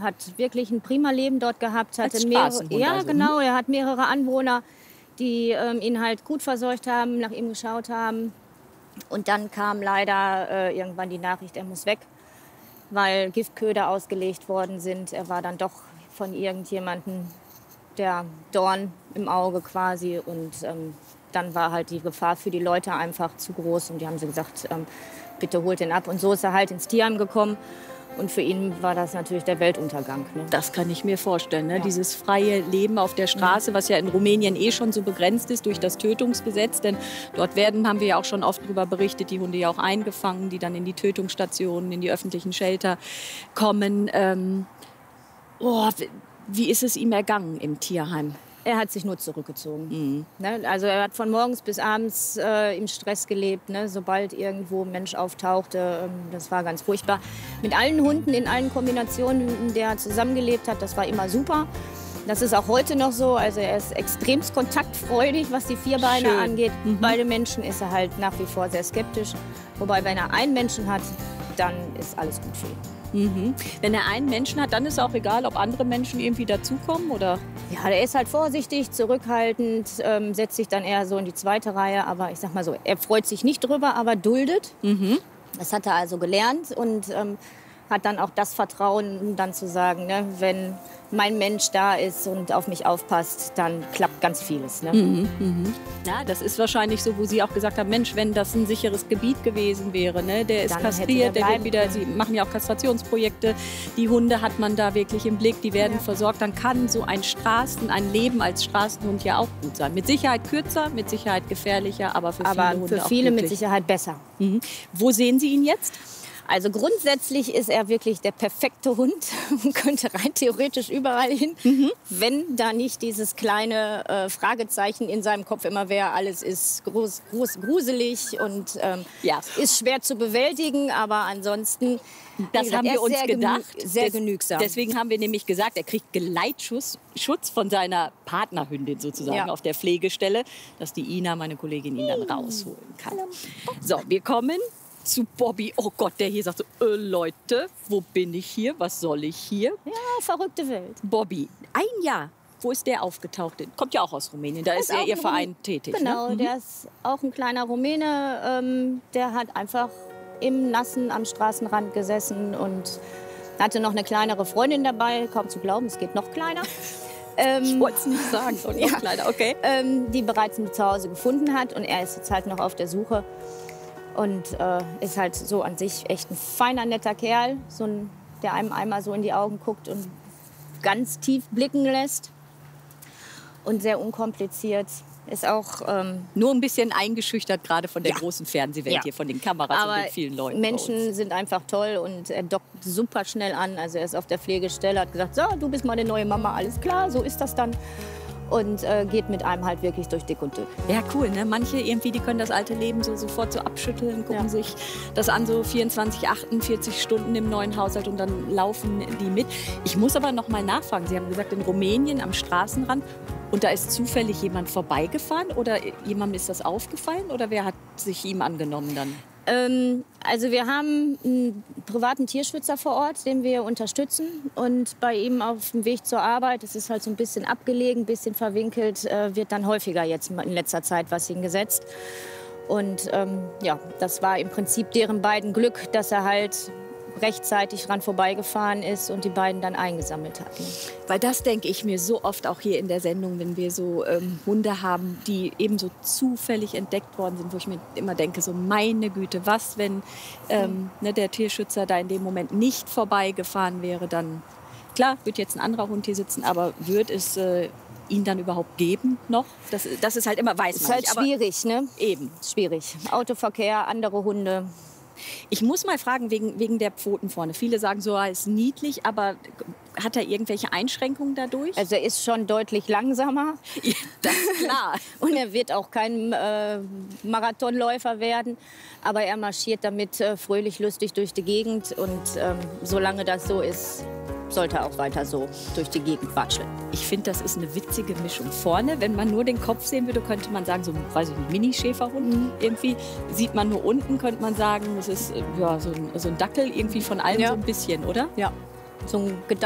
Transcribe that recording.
hat wirklich ein prima Leben dort gehabt. Als Straßenhund Ja, also. genau. Er hat mehrere Anwohner, die ihn halt gut versorgt haben, nach ihm geschaut haben. Und dann kam leider irgendwann die Nachricht, er muss weg, weil Giftköder ausgelegt worden sind. Er war dann doch von irgendjemandem der Dorn im Auge quasi. Und dann war halt die Gefahr für die Leute einfach zu groß. Und die haben so gesagt, bitte holt ihn ab. Und so ist er halt ins Tierheim gekommen. Und für ihn war das natürlich der Weltuntergang. Ne? Das kann ich mir vorstellen. Ne? Ja. Dieses freie Leben auf der Straße, was ja in Rumänien schon so begrenzt ist durch das Tötungsgesetz. Denn dort haben wir ja auch schon oft darüber berichtet, die Hunde ja auch eingefangen, die dann in die Tötungsstationen, in die öffentlichen Shelter kommen. Wie ist es ihm ergangen im Tierheim? Er hat sich nur zurückgezogen. Ne? Also er hat von morgens bis abends im Stress gelebt. Ne? Sobald irgendwo ein Mensch auftauchte, das war ganz furchtbar. Mit allen Hunden in allen Kombinationen, in der er zusammengelebt hat, das war immer super. Das ist auch heute noch so. Also er ist extremst kontaktfreudig, was die Vierbeiner angeht. Bei den Menschen ist er halt nach wie vor sehr skeptisch. Wobei, wenn er einen Menschen hat, dann ist alles gut für ihn. Wenn er einen Menschen hat, dann ist auch egal, ob andere Menschen irgendwie dazukommen, oder? Ja, der ist halt vorsichtig, zurückhaltend, setzt sich dann eher so in die zweite Reihe. Aber ich sag mal so, er freut sich nicht drüber, aber duldet. Das hat er also gelernt und hat dann auch das Vertrauen, um dann zu sagen, ne, wenn mein Mensch da ist und auf mich aufpasst, dann klappt ganz vieles. Ne? Ja, das ist wahrscheinlich so, wo Sie auch gesagt haben, Mensch, wenn das ein sicheres Gebiet gewesen wäre, ne, der ist kastriert, der wird wieder, Sie machen ja auch Kastrationsprojekte, die Hunde hat man da wirklich im Blick, die werden versorgt, dann kann so ein Leben als Straßenhund ja auch gut sein. Mit Sicherheit kürzer, mit Sicherheit gefährlicher, aber für viele Hunde auch glücklich. Mit Sicherheit besser. Wo sehen Sie ihn jetzt? Also grundsätzlich ist er wirklich der perfekte Hund und könnte rein theoretisch überall hin, wenn da nicht dieses kleine Fragezeichen in seinem Kopf immer wäre, alles ist gruselig und ist schwer zu bewältigen, aber ansonsten das haben wir uns gedacht. Sehr genügsam. Deswegen haben wir nämlich gesagt, er kriegt Geleitschutz von seiner Partnerhündin sozusagen auf der Pflegestelle, dass die Ina, meine Kollegin, ihn dann rausholen kann. So, wir kommen zu Bobby. Oh Gott, der hier sagt so, Leute, wo bin ich hier? Was soll ich hier? Ja, verrückte Welt. Bobby, ein Jahr. Wo ist der aufgetaucht? Kommt ja auch aus Rumänien. Da ist Ihr Verein tätig. Genau, ne? Der ist auch ein kleiner Rumäne. Der hat einfach im Nassen am Straßenrand gesessen und hatte noch eine kleinere Freundin dabei. Kaum zu glauben, es geht noch kleiner. Ich wollte es nicht sagen. Noch kleiner, okay. Die bereits ein Zuhause gefunden hat. Und er ist jetzt halt noch auf der Suche. Und ist halt so an sich echt ein feiner, netter Kerl, der einem einmal so in die Augen guckt und ganz tief blicken lässt. Und sehr unkompliziert. Ist auch nur ein bisschen eingeschüchtert, gerade von der großen Fernsehwelt hier, von den Kameras aber und den vielen Leuten. Menschen sind einfach toll und er dockt super schnell an. Also er ist auf der Pflegestelle, hat gesagt, so, du bist meine neue Mama, alles klar, so ist das dann. Und geht mit einem halt wirklich durch dick und dünn. Ja, cool. Ne? Manche irgendwie, die können das alte Leben sofort so abschütteln, gucken sich das an, so 24, 48 Stunden im neuen Haushalt und dann laufen die mit. Ich muss aber noch mal nachfragen. Sie haben gesagt, in Rumänien am Straßenrand und da ist zufällig jemand vorbeigefahren oder jemandem ist das aufgefallen oder wer hat sich ihm angenommen dann? Also wir haben einen privaten Tierschützer vor Ort, den wir unterstützen. Und bei ihm auf dem Weg zur Arbeit, das ist halt so ein bisschen abgelegen, ein bisschen verwinkelt, wird dann häufiger jetzt in letzter Zeit was hingesetzt. Und das war im Prinzip deren beiden Glück, dass er halt rechtzeitig dran vorbeigefahren ist und die beiden dann eingesammelt hatten. Weil das denke ich mir so oft auch hier in der Sendung, wenn wir so Hunde haben, die eben so zufällig entdeckt worden sind, wo ich mir immer denke, so meine Güte, was, wenn der Tierschützer da in dem Moment nicht vorbeigefahren wäre, dann, klar, wird jetzt ein anderer Hund hier sitzen, aber wird es ihn dann überhaupt geben noch? Das ist halt immer, weiß man nicht. Ist halt schwierig, ne? Eben. Schwierig. Autoverkehr, andere Hunde. Ich muss mal fragen, wegen der Pfoten vorne. Viele sagen so, er ist niedlich, aber hat er irgendwelche Einschränkungen dadurch? Also er ist schon deutlich langsamer. Ja, das ist klar. Und er wird auch kein Marathonläufer werden. Aber er marschiert damit fröhlich, lustig durch die Gegend. Und solange das so ist, sollte er auch weiter so durch die Gegend watscheln. Ich finde, das ist eine witzige Mischung. Vorne, wenn man nur den Kopf sehen würde, könnte man sagen, so ein Mini-Schäferhund. Irgendwie sieht man nur unten, könnte man sagen, es ist so ein Dackel irgendwie von allem so ein bisschen, oder? Ja, so ein